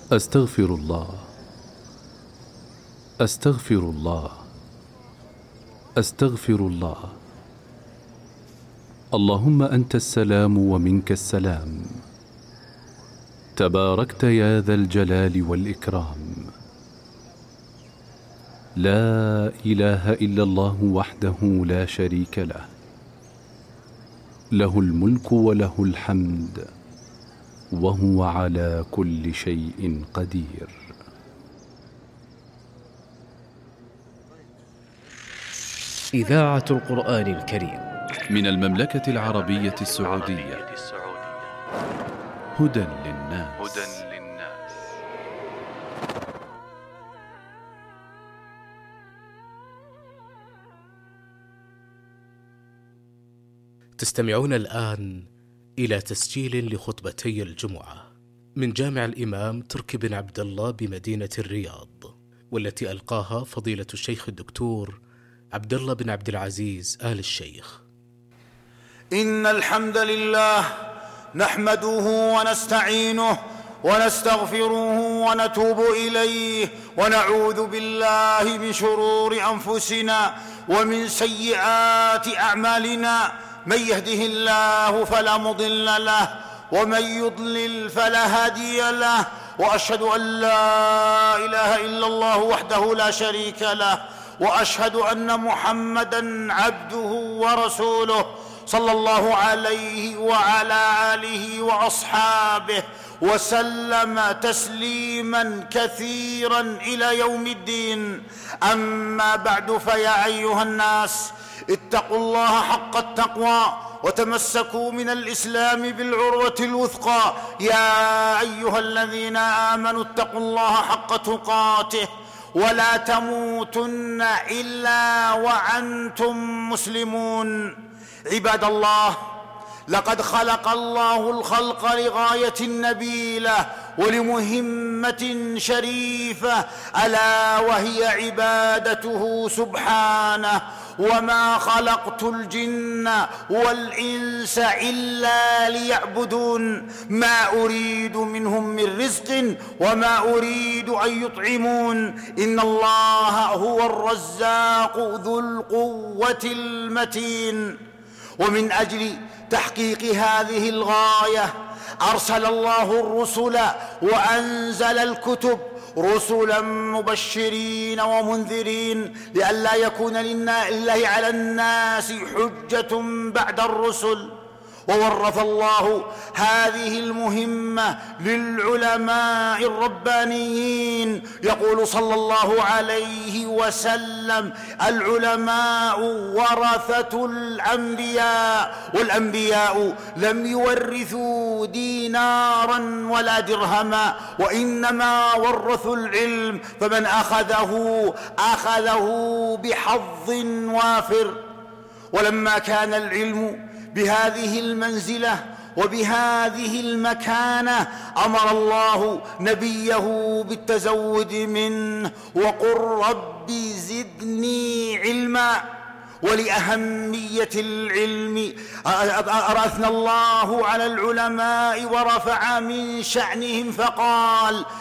أستغفر الله، أستغفر الله، أستغفر الله. اللهم أنت السلام ومنك السلام، تباركت يا ذا الجلال والإكرام. لا إله إلا الله وحده لا شريك له، له الملك وله الحمد وهو على كل شيء قدير. إذاعة القرآن الكريم من المملكة العربية السعودية. هدى للناس. تستمعون الآن إلى تسجيل لخطبتي الجمعة من جامع الإمام تركي بن عبد الله بمدينة الرياض، والتي ألقاها فضيلة الشيخ الدكتور عبد الله بن عبد العزيز آل الشيخ. إن الحمد لله نحمده ونستعينه ونستغفره ونتوب إليه، ونعوذ بالله من شرور أنفسنا ومن سيئات أعمالنا. من يهده الله فلا مضل له، ومن يضلل فلا هادي له، وأشهد أن لا إله إلا الله وحده لا شريك له، وأشهد أن محمدًا عبده ورسوله صلى الله عليه وعلى آله وأصحابه وسلم تسليماً كثيراً إلى يوم الدين. أما بعد، فيا أيها الناس، اتقوا الله حق التقوى وتمسكوا من الإسلام بالعروة الوثقى. يا أيها الذين آمنوا اتقوا الله حق تقاته ولا تموتن إلا وأنتم مسلمون. عباد الله، لقد خلق الله الخلق لغاية نبيلة ولمهمة شريفة، ألا وهي عبادته سبحانه. وما خلقت الجن والإنس إلا ليعبدون، ما أريد منهم من رزق وما أريد أن يطعمون، إن الله هو الرزاق ذو القوة المتين. ومن أجل تحقيق هذه الغاية أرسل الله الرسل وأنزل الكتب، رسلا مبشرين ومنذرين، لئلا يكون لله على الناس حجة بعد الرسل. وورث الله هذه المهمة للعلماء الربانيين. يقول صلى الله عليه وسلم: العلماء ورثة الأنبياء، والأنبياء لم يورثوا دينارا ولا درهما، وإنما ورثوا العلم، فمن أخذه بحظ وافر. ولما كان العلم بهذه المنزلة وبهذه المكانة، أمر الله نبيه بالتزود منه: وقل رب زدني علما. ولأهمية العلم أثنى الله على العلماء ورفع من شأنهم فقال: